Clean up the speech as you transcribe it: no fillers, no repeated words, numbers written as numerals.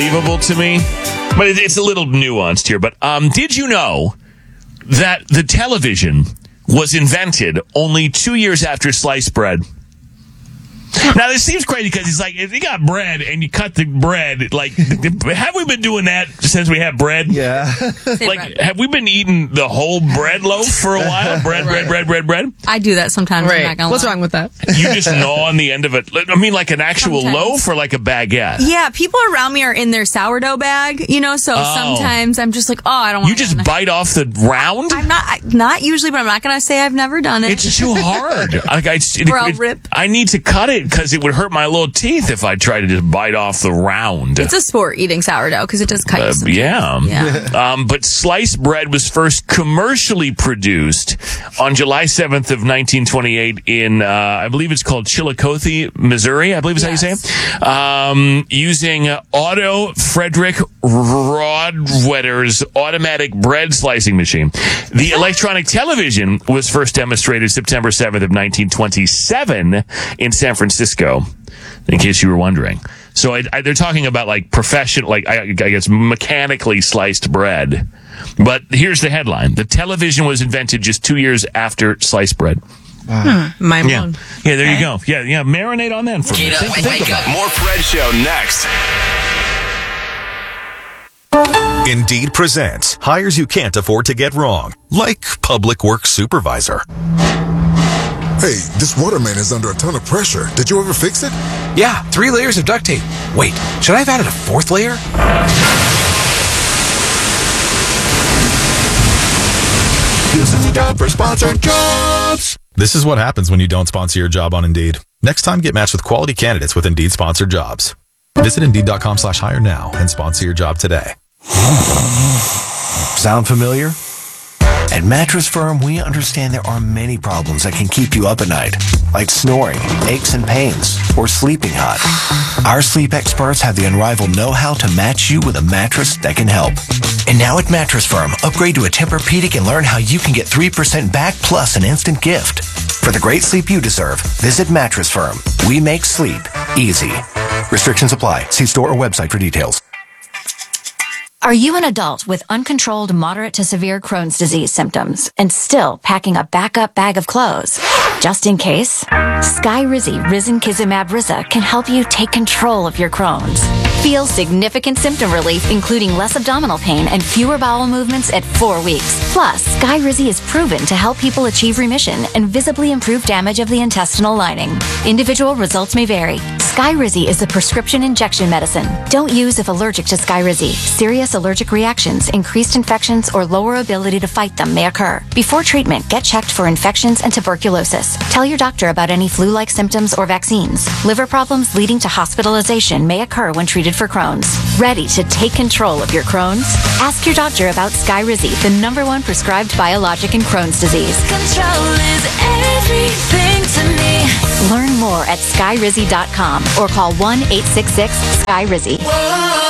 unbelievable to me, but it's a little nuanced here. But did you know that the television was invented only 2 years after sliced bread? Now, this seems crazy because he's like, if you got bread and you cut the bread, like, have we been doing that since we had bread? Yeah. Like, have we been eating the whole bread loaf for a while? Bread. I do that sometimes. Right. I'm not gonna What's lie. wrong with that? You just gnaw on the end of it. I mean, like an actual Sometimes. loaf or like a baguette? Yeah, people around me are in their sourdough bag, so sometimes I'm just like, oh, I don't want You just bite off the round? I'm not usually, but I'm not going to say I've never done it. It's too hard. Or I'll rip. I need to cut it because it would hurt my little teeth if I tried to just bite off the round. It's a sport eating sourdough because it does cut you sometimes. Yeah. But sliced bread was first commercially produced on July 7th of 1928 in, I believe it's called Chillicothe, Missouri, I believe is how you say it, using Otto Frederick Rohrwetter's automatic bread slicing machine. The electronic television was first demonstrated September 7th of 1927 in San Francisco, in case you were wondering. So they're talking about like professional, like I guess mechanically sliced bread. But here's the headline. The television was invented just 2 years after sliced bread. Mind Yeah. blown. Yeah, there you go. Yeah, marinate on that for me. Get up, wake up. More Fred Show next. Indeed presents hires you can't afford to get wrong, like public works supervisor. Hey, this water main is under a ton of pressure. Did you ever fix it? Yeah, 3 layers of duct tape. Wait, should I have added a 4th layer? This is the job for sponsored jobs. This is what happens when you don't sponsor your job on Indeed. Next time, get matched with quality candidates with Indeed sponsored jobs. Visit Indeed.com/hire now and sponsor your job today. Sound familiar? At Mattress Firm, we understand there are many problems that can keep you up at night, like snoring, aches and pains, or sleeping hot. Our sleep experts have the unrivaled know-how to match you with a mattress that can help. And now at Mattress Firm, upgrade to a Tempur-Pedic and learn how you can get 3% back plus an instant gift. For the great sleep you deserve, visit Mattress Firm. We make sleep easy. Restrictions apply. See store or website for details. Are you an adult with uncontrolled moderate to severe Crohn's disease symptoms and still packing a backup bag of clothes? Just in case, Skyrizi Risankizumab Riza can help you take control of your Crohn's. Feel significant symptom relief, including less abdominal pain and fewer bowel movements at 4 weeks. Plus, Skyrizi is proven to help people achieve remission and visibly improve damage of the intestinal lining. Individual results may vary. Skyrizi is a prescription injection medicine. Don't use if allergic to Skyrizi. Serious allergic reactions, increased infections, or lower ability to fight them may occur. Before treatment, get checked for infections and tuberculosis. Tell your doctor about any flu-like symptoms or vaccines. Liver problems leading to hospitalization may occur when treated for Crohn's. Ready to take control of your Crohn's? Ask your doctor about Skyrizi, the #1 prescribed biologic in Crohn's disease. Control is everything to me. Learn more at skyrizi.com or call 1-866-SKYRIZI.